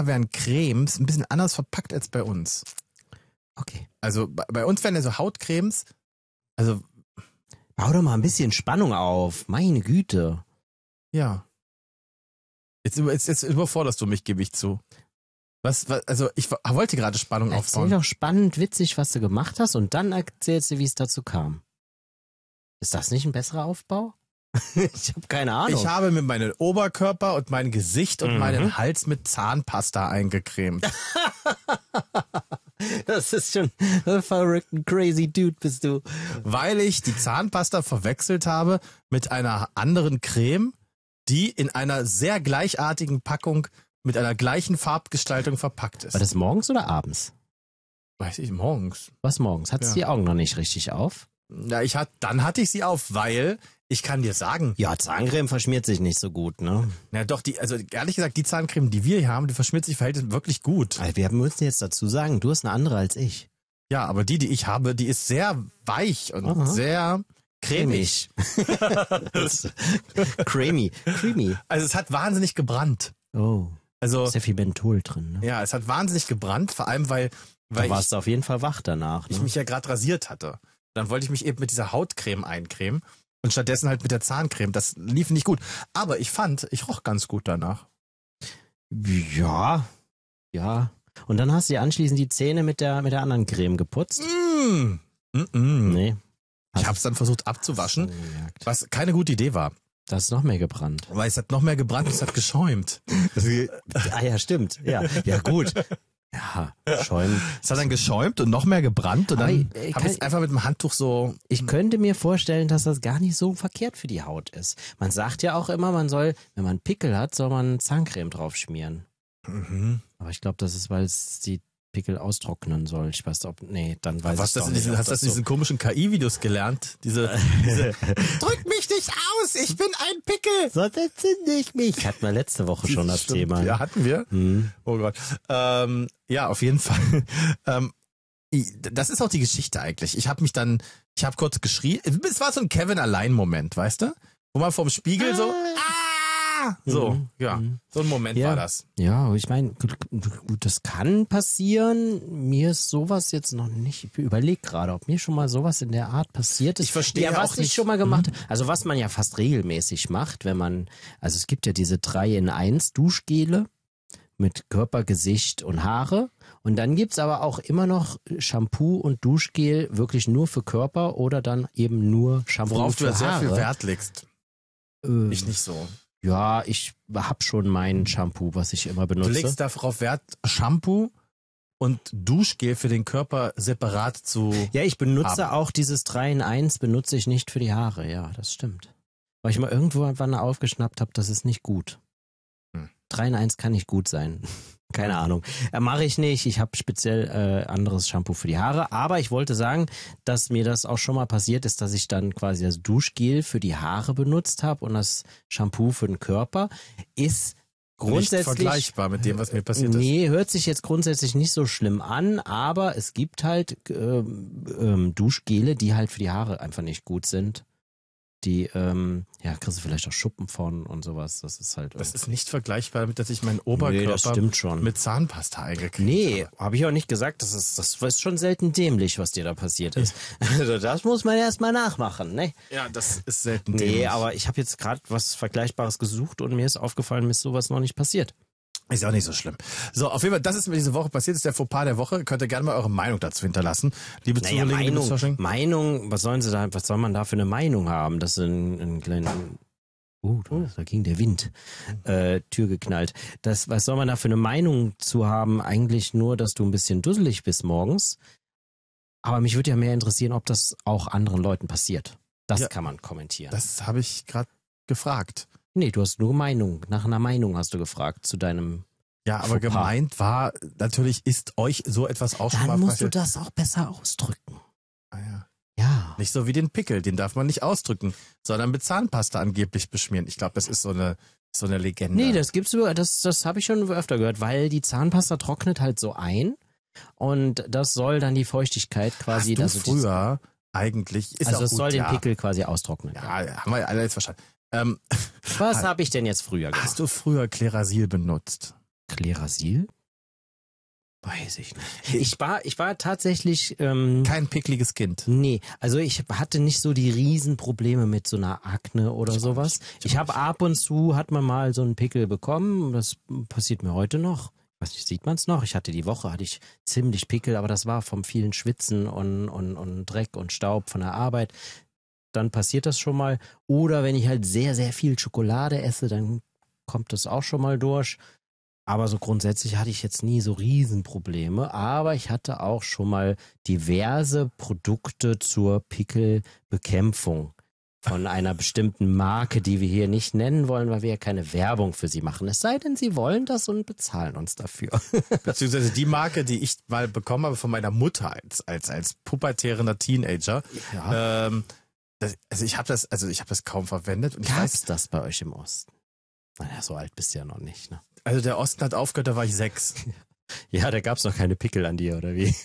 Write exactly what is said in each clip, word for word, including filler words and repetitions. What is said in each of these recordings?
zwar werden Cremes ein bisschen anders verpackt als bei uns. Okay. Also bei, bei uns werden ja so Hautcremes, also... Bau doch mal ein bisschen Spannung auf. Meine Güte. Ja. Jetzt, jetzt, jetzt überforderst du mich, gebe ich zu. Was, was, also ich wollte gerade Spannung Erzähl aufbauen. doch spannend, witzig, was du gemacht hast und dann erzählst du, wie es dazu kam. Ist das nicht ein besserer Aufbau? Ich habe keine Ahnung. Ich habe mir meinen Oberkörper und mein Gesicht und Mhm. meinen Hals mit Zahnpasta eingecremt. Das ist schon ein verrückten crazy Dude bist du. Weil ich die Zahnpasta verwechselt habe mit einer anderen Creme, die in einer sehr gleichartigen Packung mit einer gleichen Farbgestaltung verpackt ist. War das morgens oder abends? Weiß ich, morgens. Was morgens? Hattest du Ja. die Augen noch nicht richtig auf? Ja, ich hat, dann hatte ich sie auf, weil ich kann dir sagen, Ja, Zahncreme verschmiert sich nicht so gut, ne? na doch, die, also ehrlich gesagt, die Zahncreme, die wir hier haben, die verschmiert sich verhältnismäßig wirklich gut. Also wir müssen jetzt dazu sagen, du hast eine andere als ich. Ja, aber die, die ich habe, die ist sehr weich und Aha. sehr cremig. Creamy. Creamy. Also es hat wahnsinnig gebrannt. Oh. Also Sehr viel Menthol drin, ne? ja, es hat wahnsinnig gebrannt, vor allem weil, weil Da ich, warst du auf jeden Fall wach danach, ne? ich mich ja gerade rasiert hatte. Dann wollte ich mich eben mit dieser Hautcreme eincremen und stattdessen halt mit der Zahncreme. Das lief nicht gut. Aber ich fand, ich roch ganz gut danach. Ja. Ja. Und dann hast du dir anschließend die Zähne mit der, mit der anderen Creme geputzt? Mm. Mm -mm. Nee. Ich habe es dann versucht abzuwaschen, Hast du gemerkt. was keine gute Idee war. Da ist noch mehr gebrannt. Weil es hat noch mehr gebrannt und es hat geschäumt. Ah ja, stimmt. Ja, ja gut. Ja, schäumen. Es hat dann geschäumt und noch mehr gebrannt und Aber dann ich- ich habe ich es kann- einfach mit dem Handtuch so... Ich könnte mir vorstellen, dass das gar nicht so verkehrt für die Haut ist. Man sagt ja auch immer, man soll, wenn man Pickel hat, soll man Zahncreme drauf schmieren. Mhm. Aber ich glaube, das ist, weil es die Pickel austrocknen soll. Ich weiß ob, nee, dann weiß Was ich das doch in nicht, diesen, ob hast du das in so- diesen komischen K I-Videos gelernt? Diese, diese drück mich nicht aus, ich bin ein Pickel. Sonst entzünde ich mich. Hatten wir letzte Woche schon das Stimmt. Thema. Ja, hatten wir. Hm. Oh Gott. Ähm, ja, auf jeden Fall. ähm, ich- das ist auch die Geschichte eigentlich. Ich habe mich dann, ich habe kurz geschrien. Es war so ein Kevin-Allein-Moment, weißt du? Wo man vorm Spiegel so, ah! So, Mhm. ja, Mhm. so ein Moment Ja. war das. Ja, ich meine, gut, gut, das kann passieren. Mir ist sowas jetzt noch nicht, ich überlege gerade, ob mir schon mal sowas in der Art passiert ist. Ich verstehe ja, was auch ich nicht- schon mal gemacht habe. Also was man ja fast regelmäßig macht, wenn man, also es gibt ja diese drei in eins Duschgele mit Körper, Gesicht und Haare. Und dann gibt's aber auch immer noch Shampoo und Duschgel wirklich nur für Körper oder dann eben nur Shampoo Worauf du für ja sehr Haare. viel Wert legst. Ähm, Ich nicht so. Ja, ich hab schon mein Shampoo, was ich immer Du benutze. legst darauf Wert, Shampoo und Duschgel für den Körper separat zu... Ja, ich benutze haben. auch dieses drei in eins, benutze ich nicht für die Haare. Ja, das stimmt. Weil ich mal irgendwo wann aufgeschnappt habe, das ist nicht gut. Hm. drei in eins kann nicht gut sein. Keine Ahnung. Äh, Mache ich nicht. Ich habe speziell äh, anderes Shampoo für die Haare. Aber ich wollte sagen, dass mir das auch schon mal passiert ist, dass ich dann quasi das Duschgel für die Haare benutzt habe und das Shampoo für den Körper. Ist Nicht grundsätzlich vergleichbar mit dem, was mir passiert ist. Nee, hört sich jetzt grundsätzlich nicht so schlimm an, aber es gibt halt ähm, ähm, Duschgele, die halt für die Haare einfach nicht gut sind. Die, ähm, ja, kriegst du vielleicht auch Schuppen von und sowas. Das ist halt. Das irgendwie- ist nicht vergleichbar damit, dass ich meinen nee, das Oberkörper stimmt schon. mit Zahnpasta eingecremt Nee, habe. habe ich auch nicht gesagt. Das ist, das ist schon selten dämlich, was dir da passiert ist. Also das muss man erst mal nachmachen, ne? Ja, das ist selten Nee, dämlich. aber ich habe jetzt gerade was Vergleichbares gesucht und mir ist aufgefallen, mir ist sowas noch nicht passiert. Ist auch nicht so schlimm. So, auf jeden Fall, das ist mir diese Woche passiert, ist der Fauxpas der Woche. Könnt ihr gerne mal eure Meinung dazu hinterlassen. Liebe Naja, Zuhörer, liebe Meinung, Zuschauer. Meinung, was sollen sie da, was soll man da für eine Meinung haben? Das ist ein, ein kleiner, oh, da, da ging der Wind, äh, Tür geknallt. Das, was soll man da für eine Meinung zu haben? Eigentlich nur, dass du ein bisschen dusselig bist morgens. Aber mich würde ja mehr interessieren, ob das auch anderen Leuten passiert. Das Ja, kann man kommentieren. Das habe ich gerade gefragt. nee, du hast nur Meinung, nach einer Meinung hast du gefragt zu deinem. Ja, aber Fauxpas. gemeint war, natürlich ist euch so etwas auch schon mal Dann musst du passiert. das auch besser ausdrücken. Ah, ja. Ja. Nicht so wie den Pickel, den darf man nicht ausdrücken, sondern mit Zahnpasta angeblich beschmieren. Ich glaube, das ist so eine, so eine Legende. Nee, das gibt's über, das, das habe ich schon öfter gehört, weil die Zahnpasta trocknet halt so ein und das soll dann die Feuchtigkeit quasi. Hast du also die- früher eigentlich, ist also auch es gut, soll den ja. Pickel quasi austrocknen. Ja, haben wir alle jetzt verstanden. Ähm, Was habe ich denn jetzt früher gemacht? hast du früher Klerasil benutzt? Klerasil? Weiß ich nicht. Ich war, ich war tatsächlich... Ähm, Kein pickliges Kind. Nee, also ich hatte nicht so die Riesenprobleme mit so einer Akne oder sowas. Ich habe ab und zu, hat man mal so einen Pickel bekommen. Das passiert mir heute noch. Ich weiß nicht, sieht man es noch? Ich hatte die Woche, hatte ich ziemlich Pickel, aber das war vom vielen Schwitzen und, und, und Dreck und Staub von der Arbeit. Dann passiert das schon mal. Oder wenn ich halt sehr, sehr viel Schokolade esse, dann kommt das auch schon mal durch. Aber so grundsätzlich hatte ich jetzt nie so Riesenprobleme. Aber ich hatte auch schon mal diverse Produkte zur Pickelbekämpfung von einer bestimmten Marke, die wir hier nicht nennen wollen, weil wir ja keine Werbung für sie machen. Es sei denn, sie wollen das und bezahlen uns dafür. Beziehungsweise die Marke, die ich mal bekommen habe von meiner Mutter als als als pubertärender Teenager. Ja. Ähm, das, also ich habe das, also ich habe das kaum verwendet. Und ich Gab's weiß, das bei euch im Osten? Naja, so alt bist du ja noch nicht, ne? also der Osten hat aufgehört, da war ich sechs. Ja, da gab's noch keine Pickel an dir, oder wie?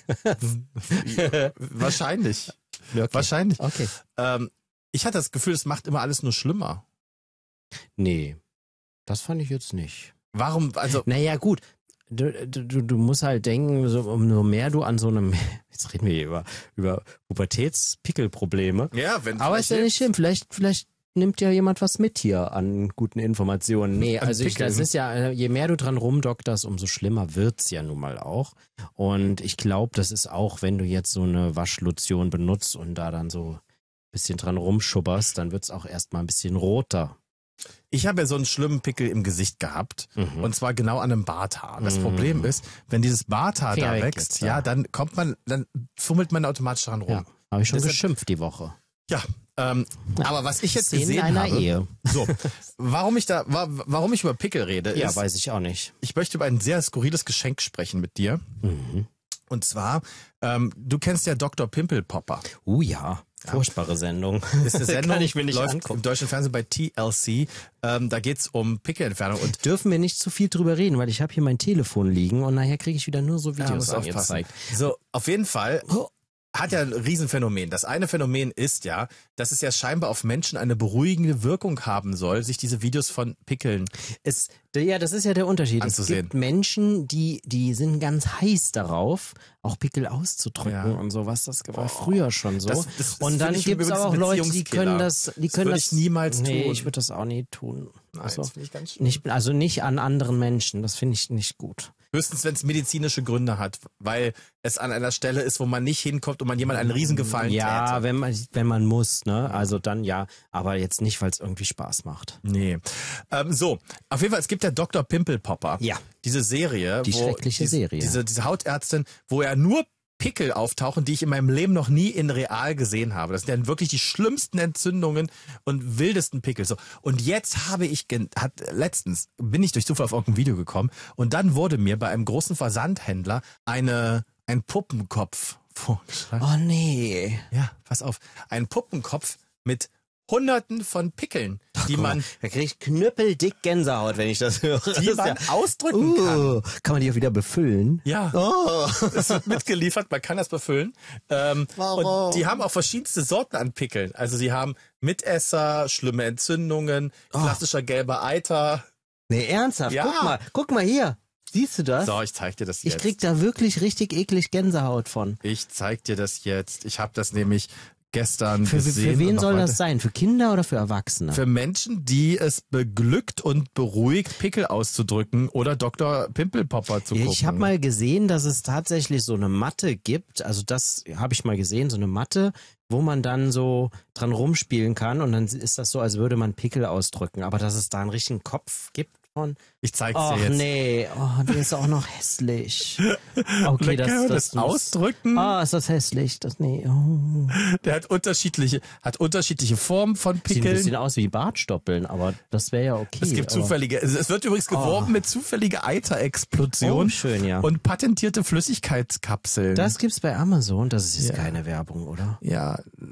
Wahrscheinlich. Okay. Wahrscheinlich. Okay. Ähm, ich hatte das Gefühl, es macht immer alles nur schlimmer. Nee, das fand ich jetzt nicht. Warum, also... Naja, gut. Du, du, du musst halt denken, so, umso mehr du an so einem, jetzt reden wir hier über, über Pubertätspickelprobleme. Ja, wenn Aber ist ja nicht schlimm. Vielleicht, vielleicht nimmt ja jemand was mit hier an guten Informationen. Nee, An also ich, das Pickeln. ist ja, je mehr du dran rumdokterst, umso schlimmer wird's ja nun mal auch. Und ich glaube, das ist auch, wenn du jetzt so eine Waschlotion benutzt und da dann so ein bisschen dran rumschubberst, dann wird's auch erstmal ein bisschen roter. Ich habe ja so einen schlimmen Pickel im Gesicht gehabt. Mhm. Und zwar genau an einem Barthaar. Das Mhm. Problem ist, wenn dieses Barthaar Finger da weg wächst, jetzt, ja, ja. dann kommt man, dann fummelt man automatisch dran rum. Ja, habe ich schon Deshalb- geschimpft die Woche. Ja, ähm, aber was ich jetzt Szenen gesehen einer habe, Ehe. so, warum ich da, wa- warum ich über Pickel rede, Ja, ist, weiß ich auch nicht. ich möchte über ein sehr skurriles Geschenk sprechen mit dir. Mhm. Und zwar, ähm, du kennst ja Doktor Pimple Popper. Uh ja, furchtbare Sendung. Das ist eine Sendung, Kann ich mir nicht läuft angucken. im deutschen Fernsehen bei T L C. Ähm, da geht's um Pickelentfernung und Dürfen wir nicht zu viel drüber reden, weil ich habe hier mein Telefon liegen und nachher kriege ich wieder nur so ja, Videos musst aufpassen. angezeigt. So, auf jeden Fall hat ja ein Riesenphänomen. Das eine Phänomen ist ja, dass es ja scheinbar auf Menschen eine beruhigende Wirkung haben soll, sich diese Videos von Pickeln. Es, ja, das ist ja der Unterschied. Anzusehen. Es gibt Menschen, die, die sind ganz heiß darauf, auch Pickel auszudrücken Ja. und sowas. Das war früher schon so. Das- das- das und dann finde ich gibt es übrigens aber auch ein Leute, die Beziehungskiller. können das, die Das können würde das ich niemals nee, tun. ich würde das auch nie tun. Nein, Also, das finde ich ganz schlimm. nicht, also nicht an anderen Menschen. Das finde ich nicht gut. Höchstens, wenn es medizinische Gründe hat, weil es an einer Stelle ist, wo man nicht hinkommt und man jemandem einen Riesengefallen Ja, täte. wenn man, wenn man muss, ne? Also dann ja, aber jetzt nicht, weil es irgendwie Spaß macht. Nee. Ähm, so, auf jeden Fall, es gibt ja Doktor Pimple Popper. Ja. Diese Serie. Die wo schreckliche diese, Serie. Diese, diese Hautärztin, wo er nur Pickel auftauchen, die ich in meinem Leben noch nie in real gesehen habe. Das sind dann wirklich die schlimmsten Entzündungen und wildesten Pickel. So. Und jetzt habe ich, gen- hat, letztens bin ich durch Zufall auf irgendein Video gekommen und dann wurde mir bei einem großen Versandhändler eine, ein Puppenkopf vorgeschlagen. Oh nee. Ja, pass auf. Ein Puppenkopf mit Hunderten von Pickeln, die Guck mal, man, da krieg ich knüppeldick Gänsehaut, wenn ich das höre. die Das ist man ja, ausdrücken kann. uh, kann man die auch wieder befüllen? Ja. Oh. Es wird mitgeliefert, man kann das befüllen. Ähm, Warum? Und die haben auch verschiedenste Sorten an Pickeln. Also sie haben Mitesser, schlimme Entzündungen, klassischer gelber Eiter. Nee, ernsthaft? Ja. Guck mal, guck mal hier. Siehst du das? So, ich zeig dir das jetzt. Ich krieg da wirklich richtig eklig Gänsehaut von. Ich zeig dir das jetzt. Ich habe das nämlich gestern Für, gesehen. für wen und noch soll heute. das sein? Für Kinder oder für Erwachsene? Für Menschen, die es beglückt und beruhigt, Pickel auszudrücken oder Doktor Pimpelpopper zu gucken. Ich habe mal gesehen, dass es tatsächlich so eine Matte gibt. Also das habe ich mal gesehen, so eine Matte, wo man dann so dran rumspielen kann und dann ist das so, als würde man Pickel ausdrücken. Aber dass es da einen richtigen Kopf gibt von... Ich zeig's Ach dir jetzt. nee, oh, der ist auch noch hässlich. Und Okay, dann das, kann man das, das ausdrücken. Ah, ist das hässlich. Das, nee, oh. Der hat unterschiedliche, hat unterschiedliche Formen von Sieht ein Pickeln. bisschen aus wie Bartstoppeln, aber das wäre ja okay. Es gibt aber- zufällige, es es wird übrigens geworben Oh. mit zufälliger Eiterexplosion Oh, schön, ja. und patentierte Flüssigkeitskapseln. Das gibt's bei Amazon. Das ist jetzt Ja. keine Werbung, oder? ja,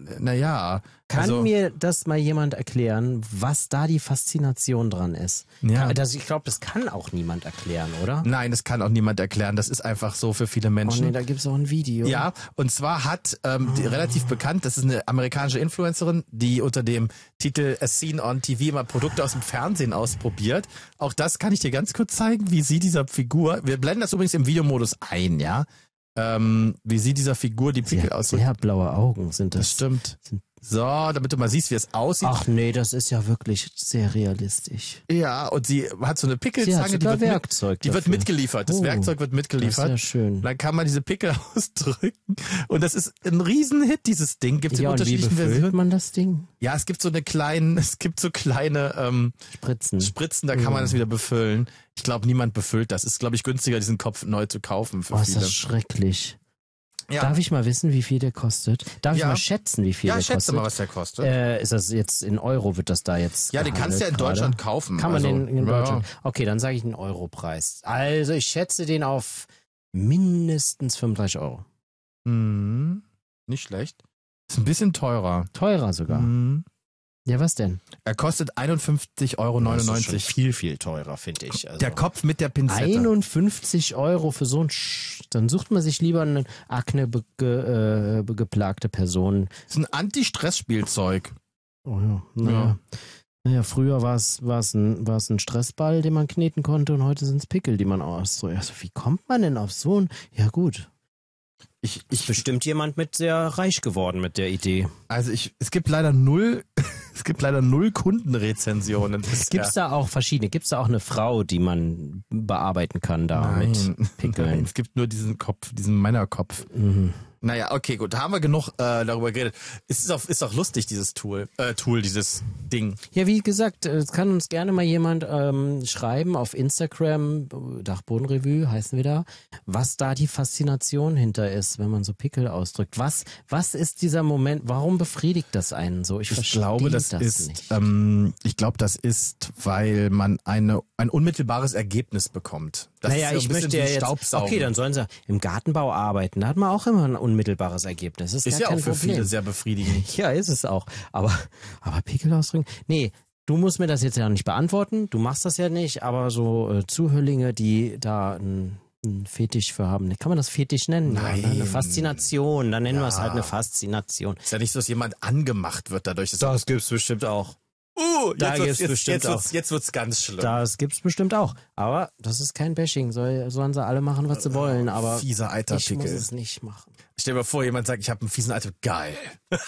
naja. Kann also, mir das mal jemand erklären, was da die Faszination dran ist? Ja. Das, ich glaube, das kann auch niemand erklären, oder? Nein, das kann auch niemand erklären. Das ist einfach so für viele Oh Menschen. nee, da gibt's auch ein Video. Ja, und zwar hat ähm, die, relativ bekannt, das ist eine amerikanische Influencerin, die unter dem Titel A Scene on T V immer Produkte aus dem Fernsehen ausprobiert. Auch das kann ich dir ganz kurz zeigen, wie sie dieser Figur, wir blenden das übrigens im Videomodus ein, ja, ähm, wie sie dieser Figur die Sie Pickel hat ausdrückt. sehr blaue Augen sind das. Das stimmt. Sind- So, damit du mal siehst, wie es aussieht. Ach nee, das ist ja wirklich sehr realistisch. Ja, und sie hat so eine Sie hat Pickelzange, die sogar wird, mit, Werkzeug die wird dafür. mitgeliefert. Das Oh, Werkzeug wird Das ist mitgeliefert. ja schön. Dann kann man diese Pickel ausdrücken. Und das ist ein Riesenhit, dieses Ding. Gibt es in Ja, und wie unterschiedlichen befüllt Versionen. man das Ding? Ja, es gibt so eine kleinen, es gibt so kleine ähm, Spritzen. Spritzen, da kann man das wieder befüllen. Ich glaube, niemand befüllt das. Ist, glaube ich, günstiger, diesen Kopf neu zu kaufen für Oh, ist viele. das schrecklich. Ja, Darf ich mal wissen, wie viel der kostet? Darf Ja. ich mal schätzen, wie viel ja der schätze kostet? mal, was der kostet. Äh, ist das jetzt in Euro, wird das da jetzt ja, den kannst du ja in gehandelt Deutschland gerade? kaufen. Kann man also, den in ja. Deutschland? Okay, dann sage ich einen Europreis. Also ich schätze den auf mindestens fünfunddreißig Euro. Mhm. Nicht schlecht. Ist ein bisschen teurer. Teurer sogar. Mhm. Ja, was denn? Er kostet einundfünfzig Euro neunundneunzig. viel, viel teurer, finde ich. Also Der Kopf mit der Pinzette. einundfünfzig Euro für so ein Sch dann sucht man sich lieber eine Akne be ge äh, be geplagte Person. Das ist ein Anti-Stress-Spielzeug. Oh ja, naja. Ja. Naja, früher war es ein, war's ein Stressball, den man kneten konnte und heute sind es Pickel, die man aus. So, also, wie kommt man denn auf so ein... Ja gut. Ich, Ist ich, bestimmt jemand mit sehr reich geworden mit der Idee. also ich, es gibt leider null, es gibt leider null Kundenrezensionen. Das Gibt's da auch verschiedene? Gibt's da auch eine Frau, die man bearbeiten kann da Nein. mit Pickeln? Nein, es gibt nur diesen Kopf, diesen Männerkopf. Mhm. Naja, okay, gut, da haben wir genug äh, darüber geredet. Ist auch, ist auch lustig, dieses Tool, äh, Tool, dieses Ding. Ja, wie gesagt, es kann uns gerne mal jemand ähm, schreiben auf Instagram, Dachbodenrevue heißen wir da, was da die Faszination hinter ist, wenn man so Pickel ausdrückt. Was, was ist dieser Moment, warum befriedigt das einen so? Ich, Ich verstehe glaube, das, das ist, nicht. ähm, ich glaube, das ist, weil man eine, ein unmittelbares Ergebnis bekommt. Das naja, ist ja ich ein bisschen möchte ja wie jetzt, Staubsaugen. okay, dann sollen sie im Gartenbau arbeiten, da hat man auch immer ein unmittelbares Ergebnis. Das ist, ist gar ja kein auch für Problem. viele sehr befriedigend. Ja, ist es auch. Aber, aber Pickel ausdrücken? Nee, du musst mir das jetzt ja nicht beantworten. Du machst das ja nicht, aber so äh, Zuhörlinge, die da ein, ein Fetisch für haben. Kann man das Fetisch nennen? Nein. Ja, ne? Eine Faszination. Dann nennen Ja. wir es halt eine Faszination. Ist ja nicht so, dass jemand angemacht wird dadurch. Dass Das gibt's bestimmt auch. uh, da jetzt wird's, gibt's jetzt, bestimmt jetzt, wird's, jetzt wird's ganz schlimm. Das gibt's bestimmt auch. Aber das ist kein Bashing. Soll, sollen sie alle machen, was sie wollen. Aber Fieser ich muss Eiterpickel. es nicht machen. Stell dir mal vor, jemand sagt, ich habe einen fiesen Alter. Geil.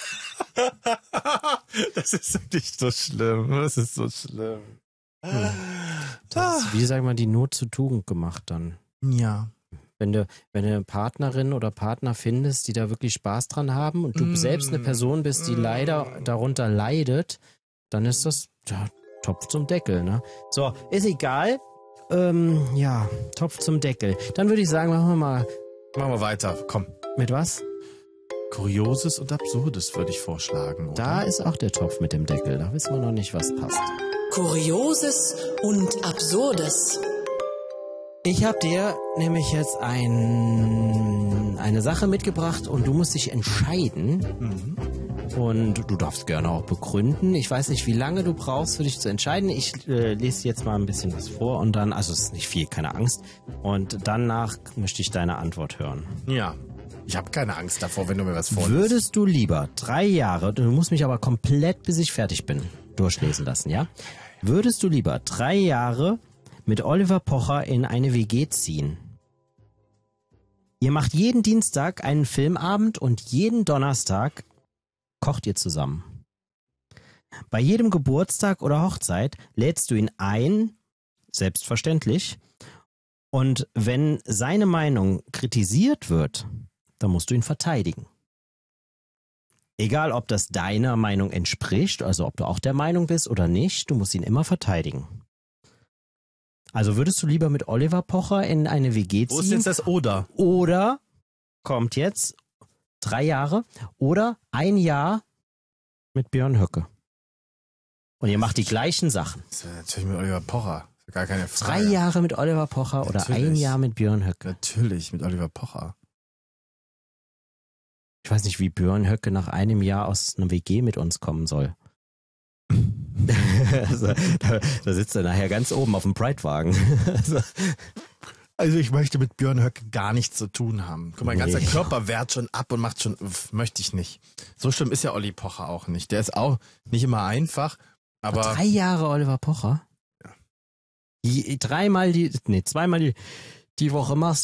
Das ist nicht so schlimm. Das ist so schlimm. Das ist, wie sagt man, die Not zur Tugend gemacht dann. Ja. Wenn du, wenn du eine Partnerin oder Partner findest, die da wirklich Spaß dran haben und du Mm. selbst eine Person bist, die leider darunter leidet, dann ist das ja, Topf zum Deckel, ne? So, ist egal. Ähm, ja, Topf zum Deckel. Dann würde ich sagen, machen wir mal Machen wir weiter. Komm. mit was? Kurioses und Absurdes würde ich vorschlagen. Oder? Da ist auch der Topf mit dem Deckel. Da wissen wir noch nicht, was passt. Kurioses und Absurdes. Ich habe dir nämlich jetzt ein, eine Sache mitgebracht und du musst dich entscheiden. Mhm. Und du darfst gerne auch begründen. Ich weiß nicht, wie lange du brauchst, für dich zu entscheiden. Ich äh, lese jetzt mal ein bisschen was vor und dann, also es ist nicht viel, keine Angst. Und danach möchte ich deine Antwort hören. Ja. Ich habe keine Angst davor, wenn du mir was vorliest. Würdest du lieber drei Jahre, du musst mich aber komplett, bis ich fertig bin, durchlesen lassen, ja? Würdest du lieber drei Jahre mit Oliver Pocher in eine W G ziehen? Ihr macht jeden Dienstag einen Filmabend und jeden Donnerstag kocht ihr zusammen. Bei jedem Geburtstag oder Hochzeit lädst du ihn ein, selbstverständlich, und wenn seine Meinung kritisiert wird, dann musst du ihn verteidigen. Egal, ob das deiner Meinung entspricht, also ob du auch der Meinung bist oder nicht, du musst ihn immer verteidigen. Also würdest du lieber mit Oliver Pocher in eine W G Wo ist ziehen? jetzt das Oder? Oder, kommt jetzt, drei Jahre, oder ein Jahr mit Björn Höcke. Und ihr macht die gleichen Sachen. Das ist natürlich mit Oliver Pocher. Gar keine Drei Frage. Jahre mit Oliver Pocher oder ein Natürlich. Jahr mit Björn Höcke. Natürlich mit Oliver Pocher. Ich weiß nicht, wie Björn Höcke nach einem Jahr aus einer W G mit uns kommen soll. also, da, da sitzt er nachher ganz oben auf dem Pride-Wagen. also, Also ich möchte mit Björn Höcke gar nichts zu tun haben. Guck mal, mein Nee. ganzer Körper wehrt schon ab und macht schon, uff, möchte ich nicht. So schlimm ist ja Olli Pocher auch nicht. Der ist auch nicht immer einfach, aber drei Jahre Oliver Pocher? Ja. Die, dreimal die, nee, zweimal die, die Woche machst